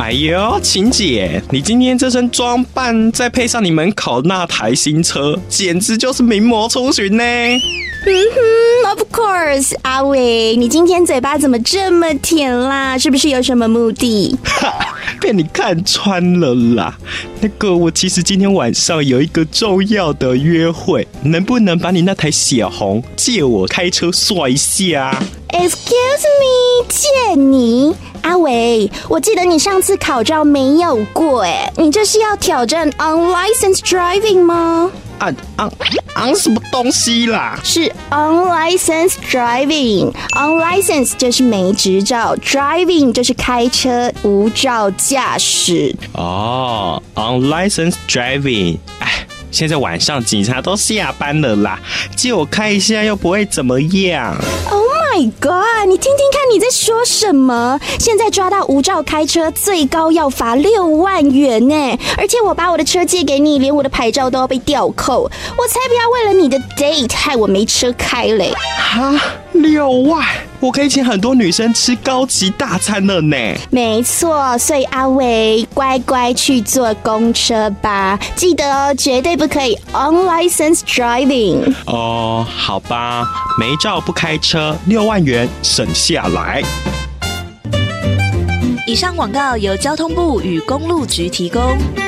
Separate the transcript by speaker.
Speaker 1: 哎呦，晴姐，你今天这身装扮，再配上你门口那台新车，简直就是名模出巡呢。
Speaker 2: Of course， 阿伟，你今天嘴巴怎么这么甜啦？是不是有什么目的？
Speaker 1: 被你看穿了啦。我其实今天晚上有一个重要的约会，能不能把你那台小红借我开车刷一下
Speaker 2: ？Excuse me， 借你？阿伟，我记得你上次考照没有过你这是要挑战 unlicensed driving 吗？
Speaker 1: 什么东西啦？
Speaker 2: 是 unlicensed driving。unlicensed 就是没执照 ，driving 就是开车无照驾驶。
Speaker 1: unlicensed driving。现在晚上警察都下班了啦，借我开一下又不会怎么样。
Speaker 2: Oh my god！ 你听听看你在说什么？现在抓到无照开车，最高要罚6万元呢！而且我把我的车借给你，连我的牌照都要被吊扣，我才不要为了你的 date 害我没车开嘞！
Speaker 1: 哈，6万！我可以请很多女生吃高级大餐了呢。
Speaker 2: 没错，所以阿伟乖乖去坐公车吧，记得哦，绝对不可以 unlicensed driving。
Speaker 1: 好吧，没照不开车，6万元省下来。
Speaker 3: 以上广告由交通部与公路局提供。